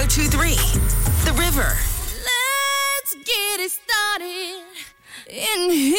102.3 The River. Let's get it started in here.